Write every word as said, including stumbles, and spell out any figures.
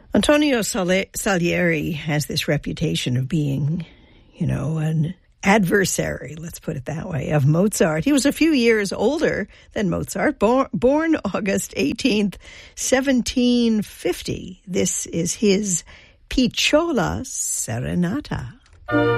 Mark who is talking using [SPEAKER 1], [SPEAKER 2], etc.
[SPEAKER 1] Antonio Salieri has this reputation of being, you know, an adversary, let's put it that way, of Mozart. He was a few years older than Mozart, born, born August eighteenth, seventeen fifty. This is his Picciola Serenata.